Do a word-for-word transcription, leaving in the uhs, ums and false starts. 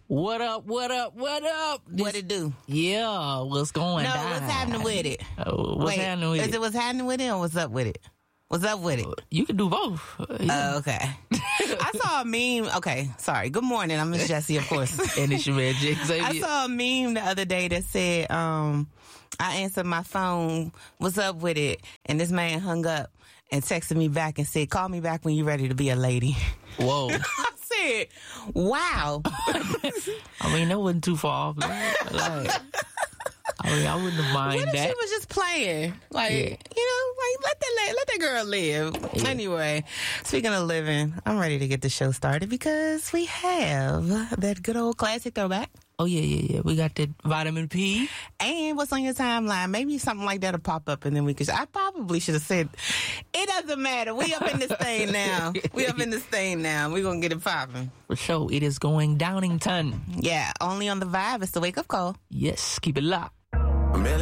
What up, what up, what up? What it do? Yeah, what's going No, down? what's happening with it? Oh, what's Wait, happening with is it? it what's happening with it or what's up with it? What's up with it? You can do both. Yeah. Oh, okay. I saw a meme. Okay, sorry. Good morning. I'm Miss Jessie, of course. And it's your man, Jake Xavier. I saw a meme the other day that said, um, I answered my phone, what's up with it? And this man hung up and texted me back and said, call me back when you're ready to be a lady. Whoa. I said, wow. I mean, that wasn't too far off. Man. Like, I mean, I wouldn't have What mind if that. she was just playing? Like, Yeah. you know, like let that la- let that girl live. Yeah. Anyway, speaking of living, I'm ready to get the show started because we have that good old classic throwback. Oh, yeah, yeah, yeah. We got the vitamin P. And what's on your timeline? Maybe something like that'll pop up and then we could... I probably should have said, it doesn't matter. We up in this thing now. We up in this thing now. We're going to get it popping. For sure, it is going Downington. Yeah, only on the Vibe. It's the wake-up call. Yes, keep it locked.